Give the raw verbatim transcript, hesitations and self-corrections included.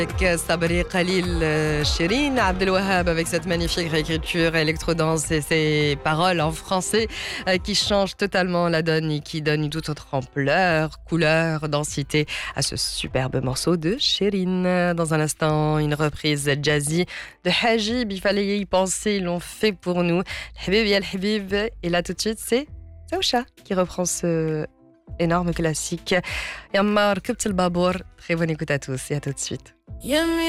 Avec Sabri Khalil Chérine, Abdel Wahab avec cette magnifique réécriture électro-dance et ses paroles en français qui changent totalement la donne et qui donnent une toute autre ampleur, couleur, densité à ce superbe morceau de Chérine. Dans un instant, une reprise jazzy de Hajib, il fallait y penser, ils l'ont fait pour nous. Habib ya Habib, et là tout de suite c'est Zaoucha qui reprend ce énorme classique. Yammar Kubt el Babour, très bonne écoute à tous et à tout de suite.